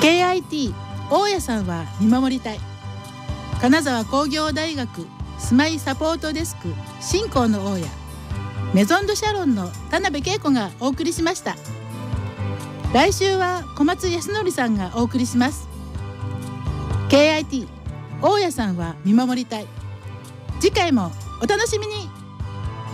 KIT 大家さんは見守りたい。金沢工業大学スマイサポートデスク新興の大家メゾンドシャロンの田辺恵子がお送りしました。来週は小松康則さんがお送りします。 KIT 大家さんは見守りたい。次回もお楽しみに。